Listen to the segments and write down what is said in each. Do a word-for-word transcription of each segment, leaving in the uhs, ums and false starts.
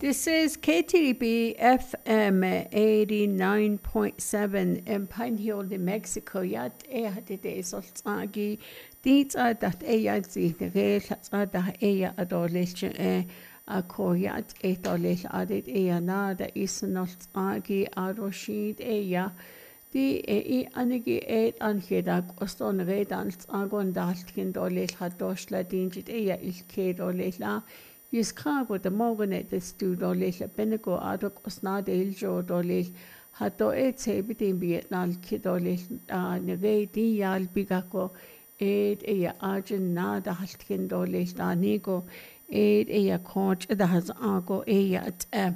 This is K T R B F M eighty-nine point seven in Pine Hill, New Mexico. Yat e hadid e soltagi. Dit a dat e yad zi de reil a da e ya adolescent e a ko yat e adolescent adid e ya na da isanoltagi adoshid e ya. Di e i anigi e angedag oston redans agon daltkin dolel hadosla dinjit e ya ilke dolela. Jis krago de morgen et stu dolel benego adok osnade iljo dolel hato et sebi din bietnal kidolel a neve di yal bigako et e ya arjen na da haltkin dolel da nigo et e ya coach da has ago e ya at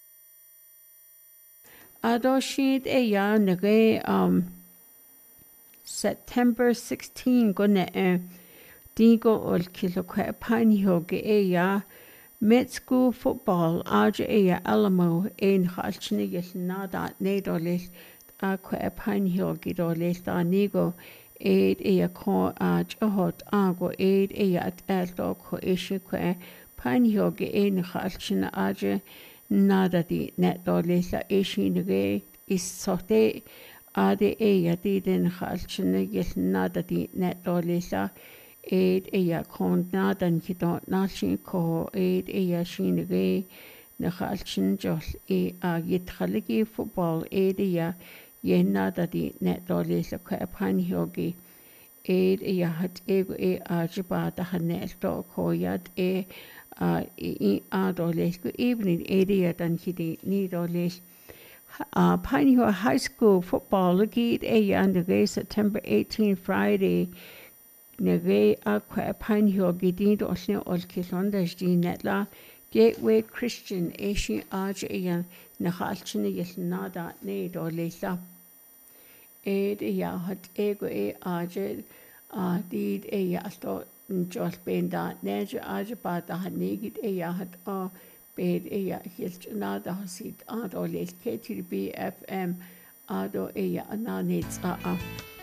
adoshid e ya nege um September sixteenth gone e digo ol kilo kwa panhoge e ya Met school football aja e Alamo ein halchnigel nada nedolil a kwa panhio gidolil da nigo aid e ko aj ahot ago aid e at eldo ko ishe kwa panhio ge ein halchna aja nada di netdolil la ishe nige is sote ade e di den halchnigel nada di netdolil Aid eya kon nadan kidon nashin ko aid eya shinige na khalchin jol e a yitkhaligi football aid eya ye nada di net dole la ka pan hogi aid eya hat ego e a jiba da hanel do ko yad e a i a dole ku evening aid eya dan kidi ni dole a Pine Hill High School football lugid eya under September eighteenth Friday Nege aqua Pine Hill gidin osne olkilondas di netla Gateway Christian Asian Aja ian na halchine yel nada ne do leila ed ya hat ego e aja a did e ya sto njol benda neja aja ba da negid e ya hat a bed e ya hilch nada hasid a do leil K T R B F M ado e ya ananits a a